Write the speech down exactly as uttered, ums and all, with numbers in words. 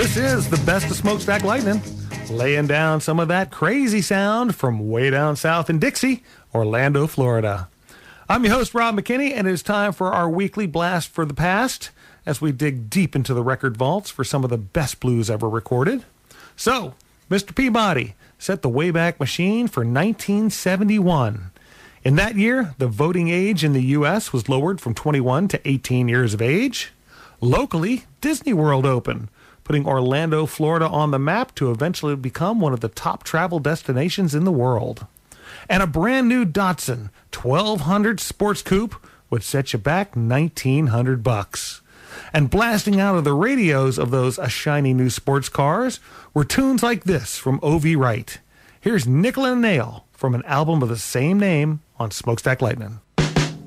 This is the best of Smokestack Lightning, laying down some of that crazy sound from way down south in Dixie, Orlando, Florida. I'm your host, Rob McKinney, and it is time for our weekly blast for the past as we dig deep into the record vaults for some of the best blues ever recorded. So, Mister Peabody set the Wayback Machine for nineteen seventy-one. In that year, the voting age in the U S was lowered from twenty-one to eighteen years of age. Locally, Disney World opened, putting Orlando, Florida on the map to eventually become one of the top travel destinations in the world. And a brand new Datsun twelve hundred Sports Coupe would set you back nineteen hundred bucks. And blasting out of the radios of those a shiny new sports cars were tunes like this from O V Wright. Here's Nickel and Nail from an album of the same name on Smokestack Lightning.